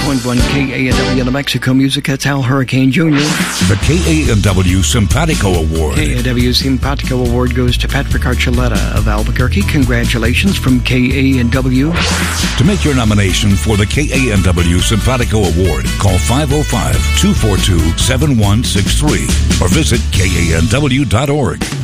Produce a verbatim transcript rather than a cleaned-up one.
point one K A N W New Mexico Music. That's Al Hurricane Junior The K A N W Simpatico Award. K A N W Simpatico Award goes to Patrick Archuleta of Albuquerque. Congratulations from K A N W. To make your nomination for the K A N W Simpatico Award, call five oh five, two four two, seven one six three or visit K A N W dot org.